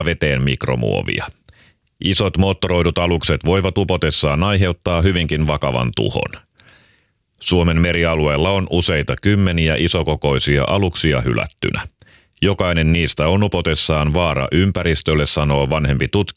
veteen mikromuovia. Isot moottoroidut alukset voivat upotessaan aiheuttaa hyvinkin vakavan tuhon. Suomen merialueella on useita kymmeniä isokokoisia aluksia hylättynä. Jokainen niistä on upotessaan vaara ympäristölle, sanoo vanhempi tutkija